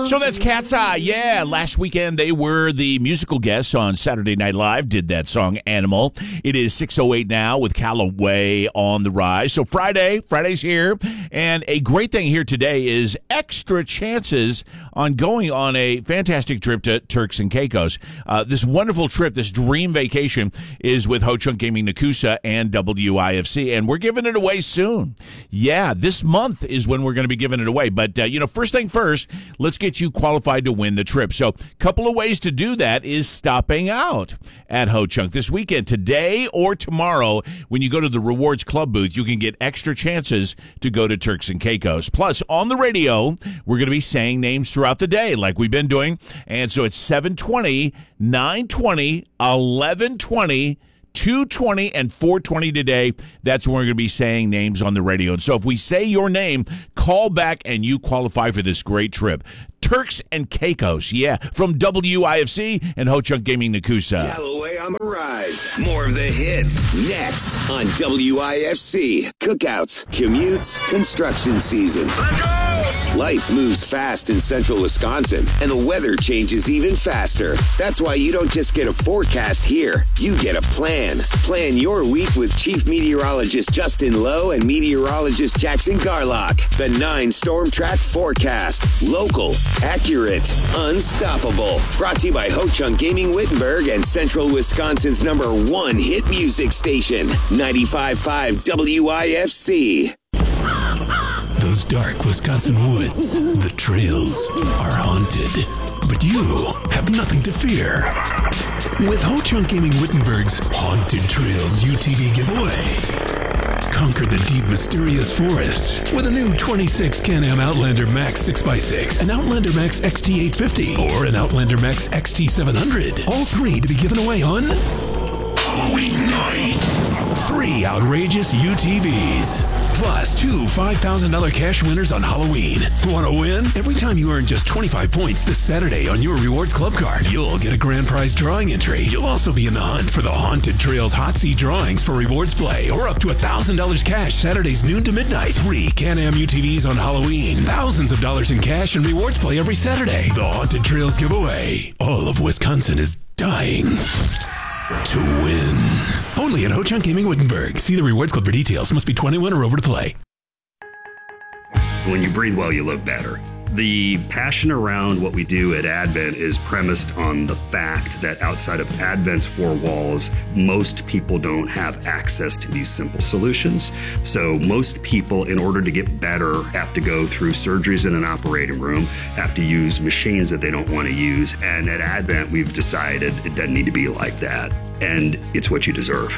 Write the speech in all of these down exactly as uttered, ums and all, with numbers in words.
So that's Cat's Eye. Yeah, last weekend they were the musical guests on Saturday Night Live, did that song Animal. It is six oh eight now with Callaway on the rise. So Friday, Friday's here. And a great thing here today is extra chances on going on a fantastic trip to Turks and Caicos. Uh, this wonderful trip, this dream vacation, is with Ho Chunk Gaming Nakusa and W I F C. And we're giving it away soon. Yeah, this month is when we're going to be giving it away. But, uh, you know, first thing first, let's get you qualified to win the trip. So a couple of ways to do that is stopping out at Ho Chunk this weekend. Today or tomorrow, when you go to the Rewards Club booth, you can get extra chances to go to Turks and Caicos. Plus, on the radio, we're going to be saying names throughout the day like we've been doing. And so it's seven twenty, nine twenty, eleven twenty, two twenty and four twenty today. That's when we're going to be saying names on the radio. And so if we say your name, call back and you qualify for this great trip. Turks and Caicos, yeah, from W I F C and Ho Chunk Gaming Nakusa. Callaway on the rise. More of the hits next on W I F C. Cookouts, commutes, construction season. Let's go! Life moves fast in central Wisconsin, and the weather changes even faster. That's why you don't just get a forecast here. You get a plan. Plan your week with Chief Meteorologist Justin Lowe and Meteorologist Jackson Garlock. The nine Storm Track Forecast. Local, accurate, unstoppable. Brought to you by Ho Chunk Gaming Wittenberg and Central Wisconsin's number one hit music station, ninety-five point five W I F C. Those dark Wisconsin woods, the trails, are haunted. But you have nothing to fear. With Ho Chunk Gaming Wittenberg's Haunted Trails U T V giveaway. Conquer the deep, mysterious forests with a new twenty-six Can-Am Outlander Max six by six, an Outlander Max X T eight fifty, or an Outlander Max X T seven hundred. All three to be given away on Halloween night. Three outrageous U T Vs. Plus two five thousand dollars cash winners on Halloween. Want to win? Every time you earn just twenty-five points this Saturday on your Rewards Club card, you'll get a grand prize drawing entry. You'll also be in the hunt for the Haunted Trails Hot Seat drawings for Rewards Play, or up to one thousand dollars cash Saturdays noon to midnight. Three Can-Am U T Vs on Halloween. Thousands of dollars in cash and Rewards Play every Saturday. The Haunted Trails giveaway. All of Wisconsin is dying to win. Only at Ho Chunk Gaming Wittenberg. See the Rewards Club for details. Must be twenty-one or over to play. When you breathe well, you live better. The passion around what we do at Advent is premised on the fact that outside of Advent's four walls, most people don't have access to these simple solutions. So most people, in order to get better, have to go through surgeries in an operating room, have to use machines that they don't want to use. And at Advent, we've decided it doesn't need to be like that. And it's what you deserve.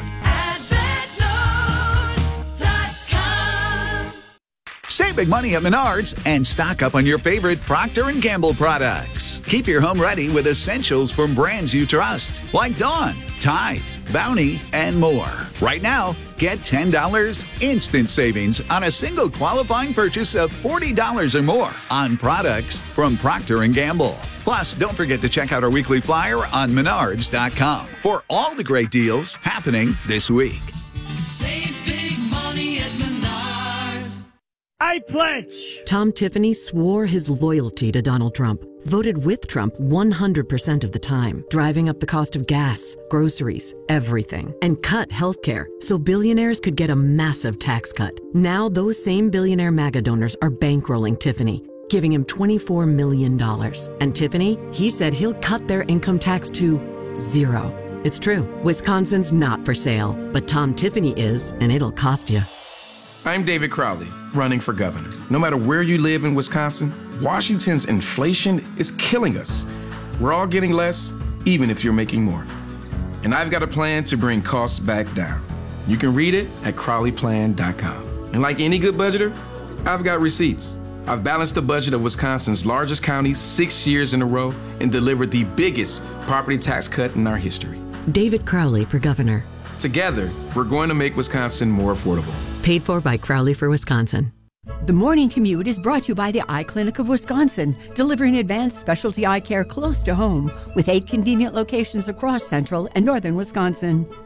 Save big money at Menards and stock up on your favorite Procter and Gamble products. Keep your home ready with essentials from brands you trust, like Dawn, Tide, Bounty, and more. Right now, get ten dollars instant savings on a single qualifying purchase of forty dollars or more on products from Procter and Gamble. Plus, don't forget to check out our weekly flyer on menards dot com for all the great deals happening this week. Save big money at Menards. I pledge. Tom Tiffany swore his loyalty to Donald Trump, voted with Trump one hundred percent of the time, driving up the cost of gas, groceries, everything, and cut healthcare so billionaires could get a massive tax cut. Now those same billionaire MAGA donors are bankrolling Tiffany, giving him twenty-four million dollars. And Tiffany, he said he'll cut their income tax to zero. It's true. Wisconsin's not for sale, but Tom Tiffany is, and it'll cost you. I'm David Crowley, running for governor. No matter where you live in Wisconsin, Washington's inflation is killing us. We're all getting less, even if you're making more. And I've got a plan to bring costs back down. You can read it at crowley plan dot com. And like any good budgeter, I've got receipts. I've balanced the budget of Wisconsin's largest county six years in a row and delivered the biggest property tax cut in our history. David Crowley for governor. Together, we're going to make Wisconsin more affordable. Paid for by Crowley for Wisconsin. The Morning Commute is brought to you by the Eye Clinic of Wisconsin, delivering advanced specialty eye care close to home with eight convenient locations across central and northern Wisconsin.